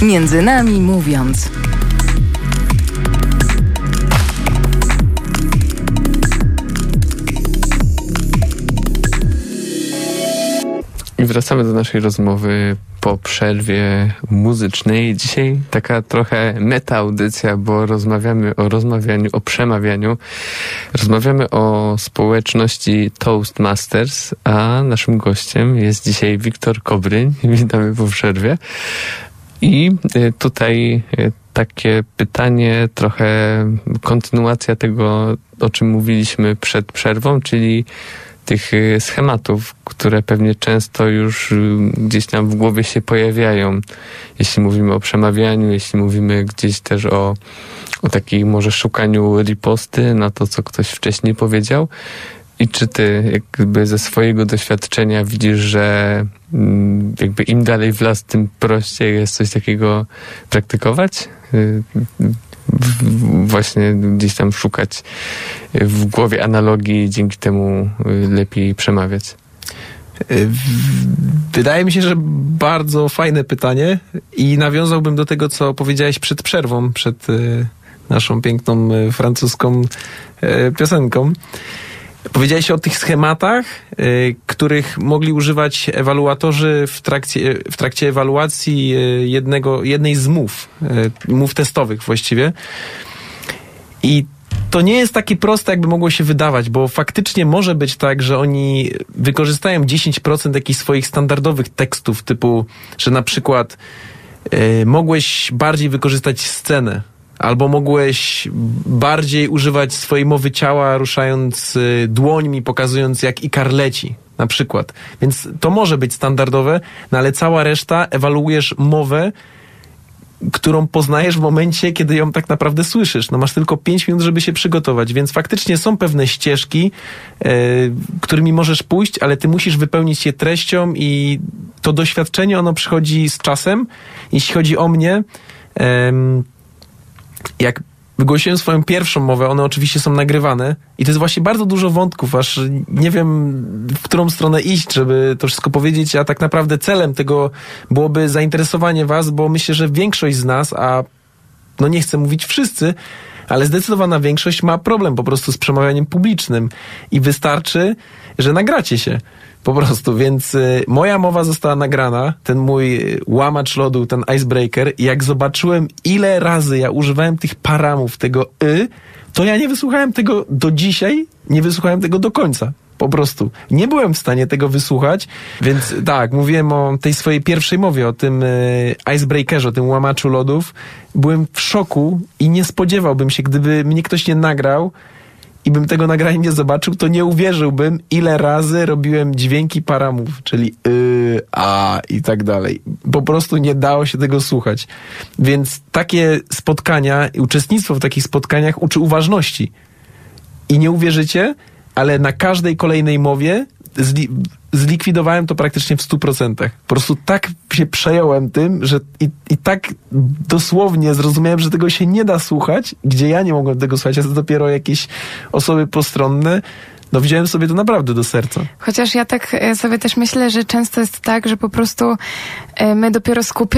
Między nami mówiąc. I wracamy do naszej rozmowy po przerwie muzycznej. Dzisiaj taka trochę meta-audycja, bo rozmawiamy o rozmawianiu, o przemawianiu. Rozmawiamy o społeczności Toastmasters, a naszym gościem jest dzisiaj Wiktor Kobryń. Witamy po przerwie. I tutaj takie pytanie, trochę kontynuacja tego, o czym mówiliśmy przed przerwą, czyli tych schematów, które pewnie często już gdzieś tam w głowie się pojawiają. Jeśli mówimy o przemawianiu, jeśli mówimy gdzieś też o takim może szukaniu riposty na to, co ktoś wcześniej powiedział. I czy ty jakby ze swojego doświadczenia widzisz, że jakby im dalej w las, tym prościej jest coś takiego praktykować? Właśnie gdzieś tam szukać w głowie analogii i dzięki temu lepiej przemawiać? Wydaje mi się, że bardzo fajne pytanie i nawiązałbym do tego, co powiedziałeś przed przerwą, przed naszą piękną francuską piosenką. Powiedziałeś o tych schematach, których mogli używać ewaluatorzy w trakcie ewaluacji jednej z mów testowych właściwie. I to nie jest takie proste, jakby mogło się wydawać, bo faktycznie może być tak, że oni wykorzystają 10% jakichś swoich standardowych tekstów, typu, że na przykład mogłeś bardziej wykorzystać scenę, albo mogłeś bardziej używać swojej mowy ciała, ruszając dłońmi, pokazując jak ikar leci, na przykład. Więc to może być standardowe, no ale cała reszta ewaluujesz mowę, którą poznajesz w momencie, kiedy ją tak naprawdę słyszysz. No masz tylko 5 minut, żeby się przygotować, więc faktycznie są pewne ścieżki, którymi możesz pójść, ale ty musisz wypełnić je treścią i to doświadczenie, ono przychodzi z czasem. Jeśli chodzi o mnie, jak wygłosiłem swoją pierwszą mowę, one oczywiście są nagrywane i to jest właśnie bardzo dużo wątków, aż nie wiem, w którą stronę iść, żeby to wszystko powiedzieć, a tak naprawdę celem tego byłoby zainteresowanie was, bo myślę, że większość z nas, a no nie chcę mówić wszyscy, ale zdecydowana większość ma problem po prostu z przemawianiem publicznym i wystarczy, że nagracie się. Po prostu, więc moja mowa została nagrana, ten mój łamacz lodu, ten icebreaker, i jak zobaczyłem, ile razy ja używałem tych paramów, tego to ja nie wysłuchałem tego do dzisiaj, nie wysłuchałem tego do końca. Po prostu. Nie byłem w stanie tego wysłuchać, więc tak, mówiłem o tej swojej pierwszej mowie, o tym icebreakerze, o tym łamaczu lodów. Byłem w szoku i nie spodziewałbym się, gdyby mnie ktoś nie nagrał, i bym tego nagrania nie zobaczył, to nie uwierzyłbym, ile razy robiłem dźwięki paramów, czyli a i tak dalej. Po prostu nie dało się tego słuchać. Więc takie spotkania, uczestnictwo w takich spotkaniach uczy uważności. I nie uwierzycie, ale na każdej kolejnej mowie zlikwidowałem to praktycznie w 100%. Po prostu tak się przejąłem tym, że i tak dosłownie zrozumiałem, że tego się nie da słuchać, gdzie ja nie mogłem tego słuchać, a to dopiero jakieś osoby postronne. No wziąłem sobie to naprawdę do serca. Chociaż ja tak sobie też myślę, że często jest tak, że po prostu my dopiero skupiamy